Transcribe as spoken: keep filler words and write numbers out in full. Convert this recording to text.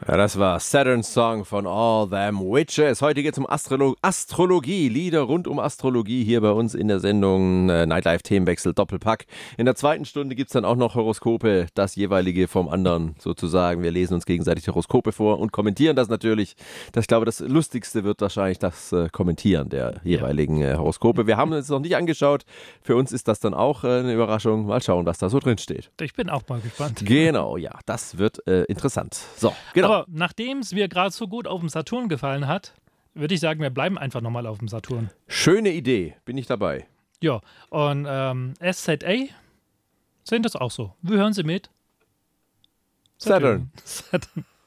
Ja, das war Saturn's Song von All Them Witches. Heute geht es um Astrolo- Astrologie, Lieder rund um Astrologie hier bei uns in der Sendung äh, Nightlife Themenwechsel Doppelpack. In der zweiten Stunde gibt es dann auch noch Horoskope, das jeweilige vom anderen sozusagen. Wir lesen uns gegenseitig Horoskope vor und kommentieren das natürlich. Das, ich glaube, das Lustigste wird wahrscheinlich das äh, Kommentieren der jeweiligen äh, Horoskope. Wir haben uns noch nicht angeschaut. Für uns ist das dann auch äh, eine Überraschung. Mal schauen, was da so drin steht. Ich bin auch mal gespannt. Genau, ja, das wird äh, interessant. So, genau. Aber nachdem es mir gerade so gut auf dem Saturn gefallen hat, würde ich sagen, wir bleiben einfach nochmal auf dem Saturn. Schöne Idee, bin ich dabei. Ja, und ähm, S Z A sehen das auch so. Wir hören sie mit. Saturn. Saturn.